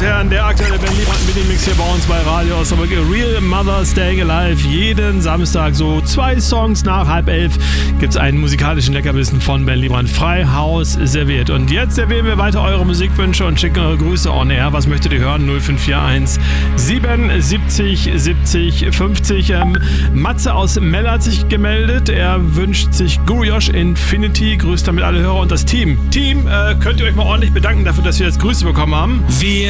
und Herren, der aktuelle Ben Liebrandt Mini-Mix hier bei uns bei Radio Osnabrück. Real Mother Staying Alive. Jeden Samstag so 2 Songs nach 10:30 gibt es einen musikalischen Leckerbissen von Ben Liebrandt. Frei Haus serviert. Und jetzt servieren wir weiter eure Musikwünsche und schicken eure Grüße on air. Was möchtet ihr hören? 0541 77 70 50. Matze aus Melle hat sich gemeldet. Er wünscht sich Guriosh Infinity. Grüßt damit alle Hörer und das Team. Könnt ihr euch mal ordentlich bedanken dafür, dass wir jetzt Grüße bekommen haben. Wir